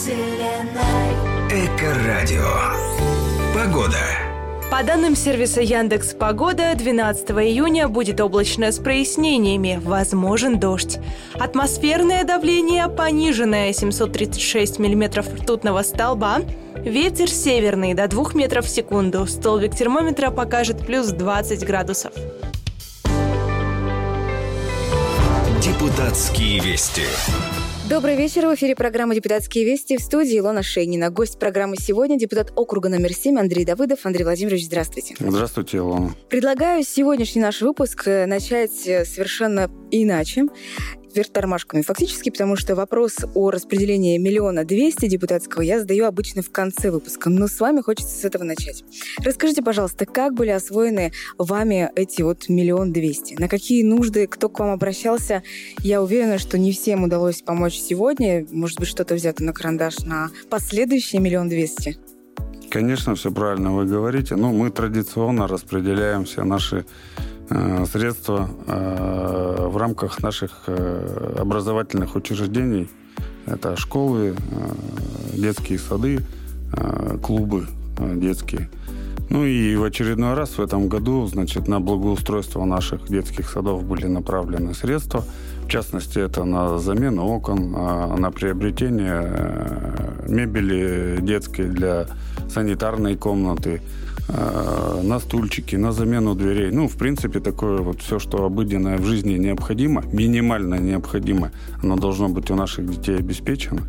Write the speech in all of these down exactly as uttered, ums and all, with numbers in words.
вселенной. Эко-радио. Погода. По данным сервиса Яндекс.Погода, двенадцатого июня будет облачно с прояснениями, возможен дождь. Атмосферное давление пониженное, семьсот тридцать шесть миллиметров ртутного столба. Ветер северный до двух метров в секунду. Столбик термометра покажет плюс двадцать градусов. Депутатские вести. Добрый вечер. В эфире программа «Депутатские вести», в студии Илона Шейнина. Гость программы сегодня — депутат округа номер семь Андрей Давыдов. Андрей Владимирович, здравствуйте. Здравствуйте, Илона. Предлагаю сегодняшний наш выпуск начать совершенно иначе, вверх тормашками фактически, потому что вопрос о распределении миллиона двести депутатского я задаю обычно в конце выпуска, но с вами хочется с этого начать. Расскажите, пожалуйста, как были освоены вами эти вот миллион двести? На какие нужды, кто к вам обращался? Я уверена, что не всем удалось помочь сегодня. Может быть, что-то взято на карандаш на последующие миллион двести? Конечно, все правильно вы говорите. Ну, мы традиционно распределяем все наши средства в рамках наших образовательных учреждений. Это школы, детские сады, клубы детские. Ну и в очередной раз в этом году, значит, на благоустройство наших детских садов были направлены средства. В частности, это на замену окон, на приобретение мебели детской для санитарной комнаты, на стульчики, на замену дверей. Ну, в принципе, такое вот все, что обыденное в жизни необходимо, минимально необходимо, оно должно быть у наших детей обеспечено.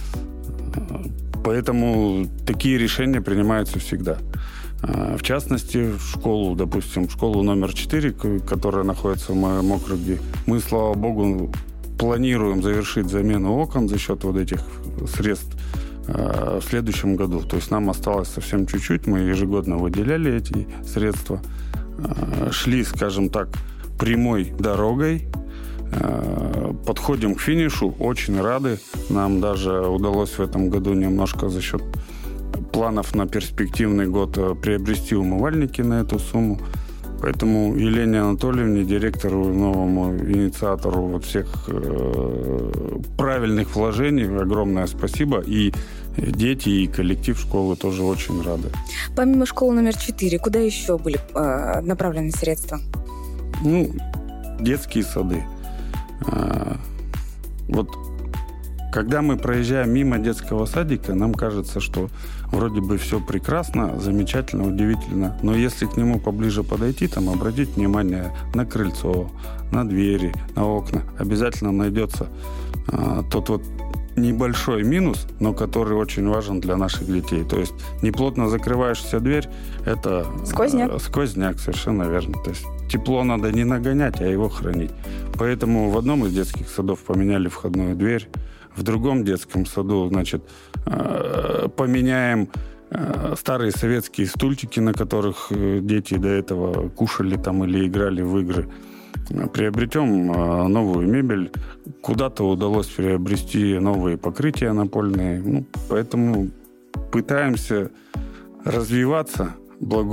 Поэтому такие решения принимаются всегда. В частности, в школу, допустим, школу номер четыре, которая находится в моем округе, мы, слава богу, планируем завершить замену окон за счет вот этих средств в следующем году. То есть нам осталось совсем чуть-чуть. Мы ежегодно выделяли эти средства. Шли, скажем так, прямой дорогой. Подходим к финишу. Очень рады. Нам даже удалось в этом году немножко за счет планов на перспективный год приобрести умывальники на эту сумму. Поэтому Елене Анатольевне, директору, новому инициатору вот всех э, правильных вложений, огромное спасибо. И дети, и коллектив школы тоже очень рады. Помимо школы номер четыре, куда еще были э, направлены средства? Ну, детские сады. Э, вот когда мы проезжаем мимо детского садика, нам кажется, что вроде бы все прекрасно, замечательно, удивительно. Но если к нему поближе подойти, там обратить внимание на крыльцо, на двери, на окна, обязательно найдется э, тот вот небольшой минус, но который очень важен для наших детей. То есть неплотно закрывающаяся дверь – это сквозняк. Э, сквозняк, совершенно верно. То есть тепло надо не нагонять, а его хранить. Поэтому в одном из детских садов поменяли входную дверь, в другом детском саду, значит, поменяем старые советские стульчики, на которых дети до этого кушали там или играли в игры. Приобретем новую мебель. Куда-то удалось приобрести новые покрытия напольные. Ну, поэтому пытаемся развиваться, благо